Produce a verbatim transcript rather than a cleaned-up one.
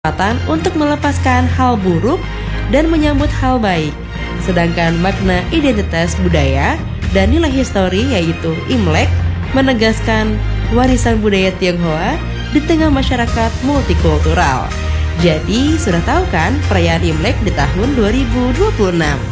kesempatan untuk melepaskan hal buruk dan menyambut hal baik. Sedangkan makna identitas budaya dan nilai histori yaitu Imlek menegaskan warisan budaya Tionghoa di tengah masyarakat multikultural. Jadi sudah tahu kan perayaan Imlek di tahun dua ribu dua puluh enam?